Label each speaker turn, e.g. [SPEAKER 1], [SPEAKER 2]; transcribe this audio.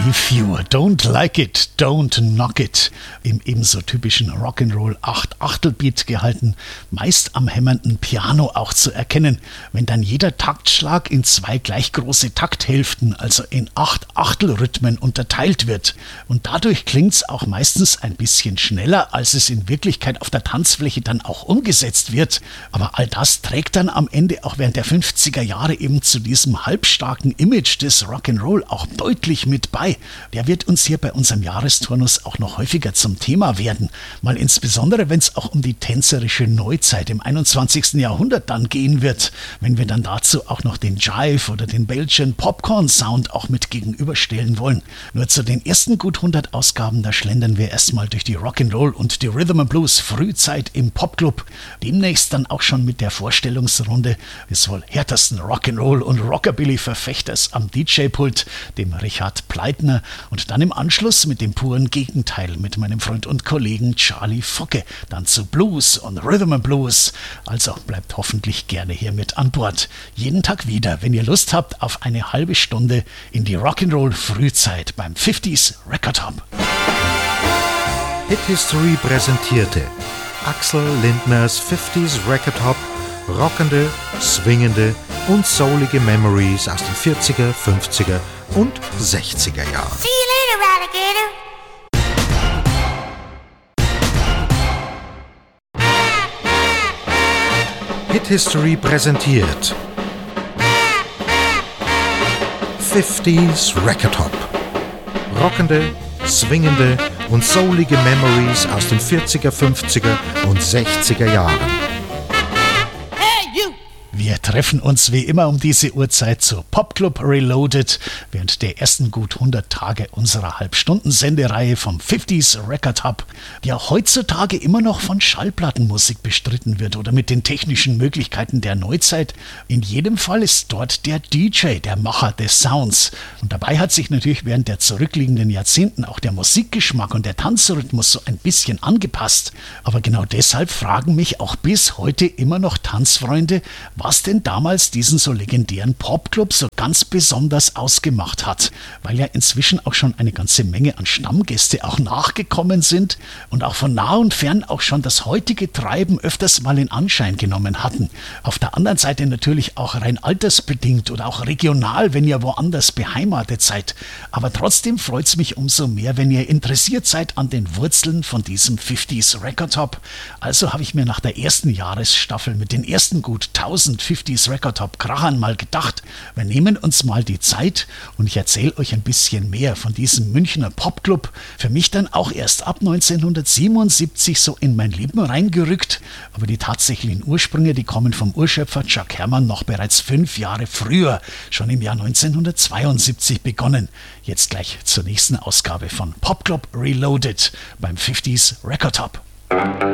[SPEAKER 1] If you don't like it, don't knock it. Im ebenso typischen Rock'n'Roll 8/8-Beat gehalten, meist am hämmernden Piano auch zu erkennen, wenn dann jeder Taktschlag in 2 gleich große Takthälften, also in 8/8-Rhythmen unterteilt wird. Und dadurch klingt's auch meistens ein bisschen schneller, als es in Wirklichkeit auf der Tanzfläche dann auch umgesetzt wird. Aber all das trägt dann am Ende auch während der 50er Jahre eben zu diesem halbstarken Image des Rock'n'Roll auch deutlich mit bei. Der wird uns hier bei unserem Jahresturnus auch noch häufiger zum Thema werden. Mal insbesondere, wenn es auch um die tänzerische Neuzeit im 21. Jahrhundert dann gehen wird. Wenn wir dann dazu auch noch den Jive oder den Belgian Popcorn Sound auch mit gegenüberstellen wollen. Nur zu den ersten gut 100 Ausgaben, da schlendern wir erstmal durch die Rock'n'Roll und die Rhythm and Blues Frühzeit im Popclub. Demnächst dann auch schon mit der Vorstellungsrunde des wohl härtesten Rock'n'Roll und Rockabilly-Verfechters am DJ-Pult, dem Richard Pleitner, und dann im Anschluss mit dem puren Gegenteil mit meinem Freund und Kollegen Charlie Focke, dann zu Blues und Rhythm and Blues. Also bleibt hoffentlich gerne hier mit an Bord. Jeden Tag wieder, wenn ihr Lust habt, auf eine halbe Stunde in die Rock'n'Roll Frühzeit beim 50s Record Hop.
[SPEAKER 2] Hit History präsentierte Axel Lindners 50s Record Hop, rockende, swingende und soulige Memories aus den 40er, 50er und 60er Jahren.
[SPEAKER 3] See you later, alligator.
[SPEAKER 2] Hit History präsentiert 50s Record Hop. Rockende, swingende und soulige Memories aus den 40er, 50er und 60er Jahren.
[SPEAKER 1] Wir treffen uns wie immer um diese Uhrzeit zur Popclub Reloaded während der ersten gut 100 Tage unserer Halbstunden-Sendereihe vom 50s Record Hub, die auch heutzutage immer noch von Schallplattenmusik bestritten wird oder mit den technischen Möglichkeiten der Neuzeit. In jedem Fall ist dort der DJ, der Macher des Sounds. Und dabei hat sich natürlich während der zurückliegenden Jahrzehnten auch der Musikgeschmack und der Tanzrhythmus so ein bisschen angepasst. Aber genau deshalb fragen mich auch bis heute immer noch Tanzfreunde, was denn damals diesen so legendären Popclub so ganz besonders ausgemacht hat, weil ja inzwischen auch schon eine ganze Menge an Stammgäste auch nachgekommen sind und auch von nah und fern auch schon das heutige Treiben öfters mal in Anschein genommen hatten. Auf der anderen Seite natürlich auch rein altersbedingt oder auch regional, wenn ihr woanders beheimatet seid. Aber trotzdem freut es mich umso mehr, wenn ihr interessiert seid an den Wurzeln von diesem 50s Record Hop. Also habe ich mir nach der ersten Jahresstaffel mit den ersten gut 1000 50s Record Hop Krachern mal gedacht, wir nehmen uns mal die Zeit und ich erzähle euch ein bisschen mehr von diesem Münchner Popclub, für mich dann auch erst ab 1977 so in mein Leben reingerückt, aber die tatsächlichen Ursprünge, die kommen vom Urschöpfer Chuck Herrmann noch bereits 5 Jahre früher, schon im Jahr 1972 begonnen. Jetzt gleich zur nächsten Ausgabe von Popclub Reloaded beim 50s Record Hop.